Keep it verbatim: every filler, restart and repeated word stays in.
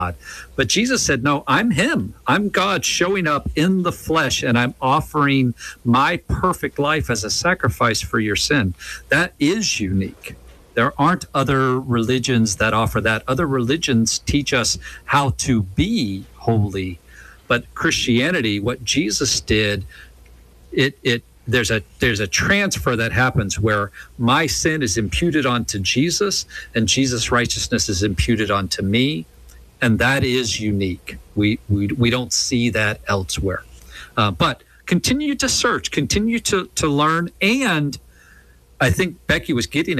But Jesus said, no, I'm him. I'm God showing up in the flesh, and I'm offering my perfect life as a sacrifice for your sin. That is unique. There aren't other religions that offer that. Other religions teach us how to be holy. But Christianity, what Jesus did, it it there's a there's a transfer that happens where my sin is imputed onto Jesus and Jesus' righteousness is imputed onto me. And that is unique. We we we don't see that elsewhere. Uh, but continue to search, continue to to learn, and I think Becky was getting